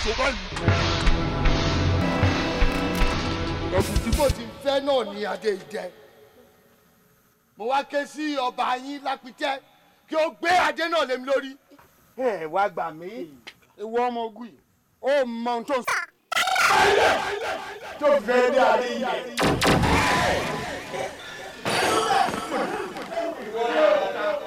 ṣoṣo báyìí. ẹ̀sùn tí mo ti fẹ́ náà ni adé ìjẹ mo wá ké sí ọba yín lápítẹ́ kí ó gbé adé náà lé mi lórí. ẹ wá gbà mí ìwọ ọmọ ogun yìí ó mọ ohun tó ń sọ. tó fẹ́ dé adé ìjẹ.